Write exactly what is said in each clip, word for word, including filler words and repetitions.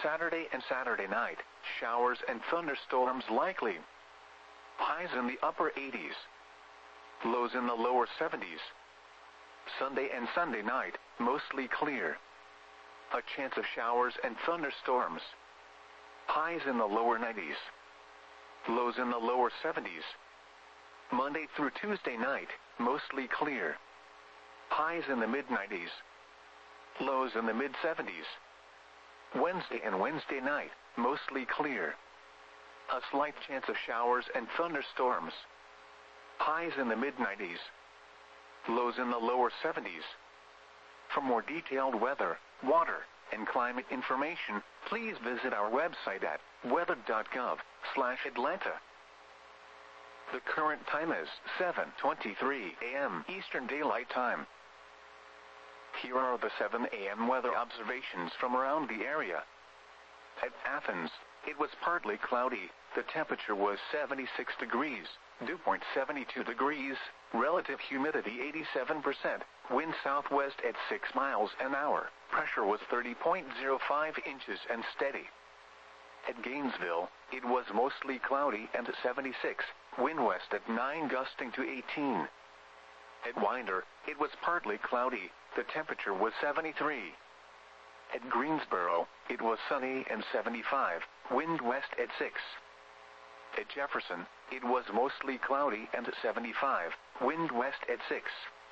Saturday and Saturday night, showers and thunderstorms likely. Highs in the upper eighties. Lows in the lower seventies. Sunday and Sunday night, mostly clear. A chance of showers and thunderstorms. Highs in the lower nineties. Lows in the lower seventies. Monday through Tuesday night, mostly clear. Highs in the mid nineties. Lows in the mid seventies. Wednesday and Wednesday night, mostly clear. A slight chance of showers and thunderstorms. Highs in the mid nineties. Lows in the lower seventies. For more detailed weather, water, and climate information, please visit our website at weather dot gov slash Atlanta. The current time is seven twenty-three a m Eastern Daylight Time. Here are the seven a m weather observations from around the area. At Athens, it was partly cloudy. The temperature was seventy-six degrees, dew point seventy-two degrees, relative humidity eighty-seven percent, wind southwest at six miles an hour, pressure was thirty point zero five inches and steady. At Gainesville, it was mostly cloudy and seventy-six, wind west at nine gusting to eighteen. At Winder, it was partly cloudy, the temperature was seventy-three. At Greensboro, it was sunny and seventy-five, wind west at six. At Jefferson, it was mostly cloudy and seventy-five, wind west at six.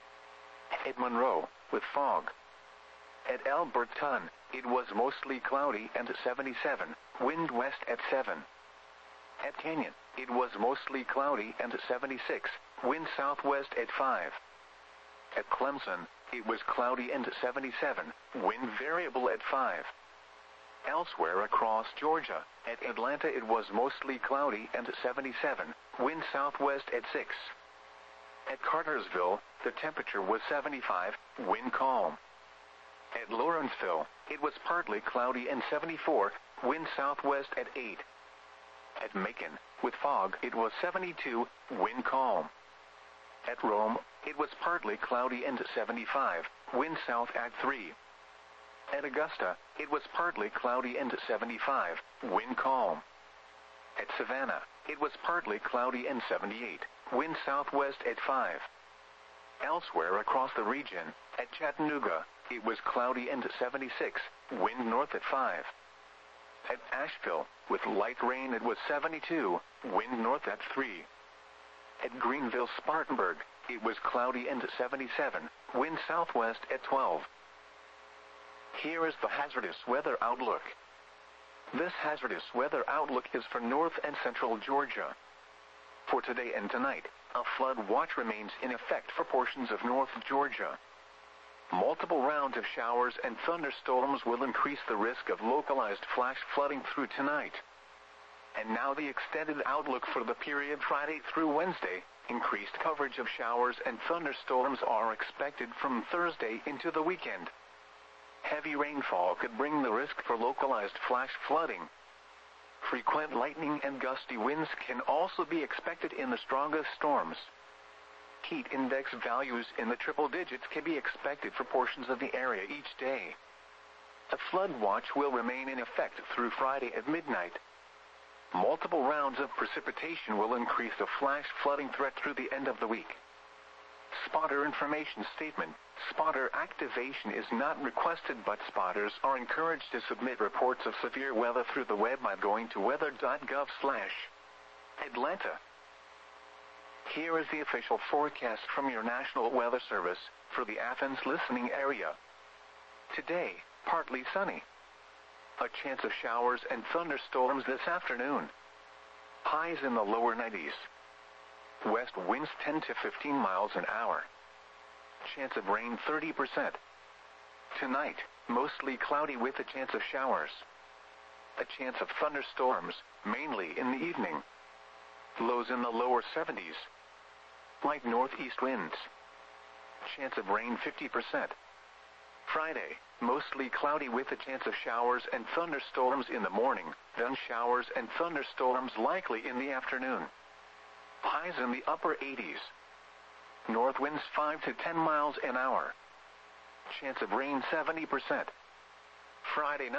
At Monroe, with fog. At Alberton, it was mostly cloudy and seventy-seven, wind west at seven. At Canyon, it was mostly cloudy and seventy-six, wind southwest at five. At Clemson, it was cloudy and seventy-seven, wind variable at five. Elsewhere across Georgia, at Atlanta it was mostly cloudy and seventy-seven, wind southwest at six. At Cartersville, the temperature was seventy-five, wind calm. At Lawrenceville, it was partly cloudy and seventy-four, wind southwest at eight. At Macon, with fog, it was seventy-two, wind calm. At Rome, it was partly cloudy and seventy-five, wind south at three. At Augusta, it was partly cloudy and seventy-five, wind calm. At Savannah, it was partly cloudy and seventy-eight, wind southwest at five. Elsewhere across the region, at Chattanooga, it was cloudy and seventy-six, wind north at five. At Asheville, with light rain, it was seventy-two, wind north at three. At Greenville-Spartanburg, it was cloudy and seventy-seven, wind southwest at twelve. Here is the hazardous weather outlook. This hazardous weather outlook is for north and central Georgia. For today and tonight, a flood watch remains in effect for portions of north Georgia. Multiple rounds of showers and thunderstorms will increase the risk of localized flash flooding through tonight. And now the extended outlook for the period Friday through Wednesday. Increased coverage of showers and thunderstorms are expected from Thursday into the weekend. Heavy rainfall could bring the risk for localized flash flooding. Frequent lightning and gusty winds can also be expected in the strongest storms. Heat index values in the triple digits can be expected for portions of the area each day. A flood watch will remain in effect through Friday at midnight. Multiple rounds of precipitation will increase the flash flooding threat through the end of the week. Spotter information statement. Spotter activation is not requested, but spotters are encouraged to submit reports of severe weather through the web by going to weather dot gov slash Atlanta. Here is the official forecast from your National Weather Service for the Athens listening area. Today, partly sunny. A chance of showers and thunderstorms this afternoon. Highs in the lower nineties. West winds ten to fifteen miles an hour. Chance of rain thirty percent. Tonight, mostly cloudy with a chance of showers. A chance of thunderstorms, mainly in the evening. Lows in the lower seventies. Light northeast winds. Chance of rain fifty percent. Friday, mostly cloudy with a chance of showers and thunderstorms in the morning, then showers and thunderstorms likely in the afternoon. Highs in the upper eighties. North winds five to ten miles an hour. Chance of rain seventy percent. Friday night.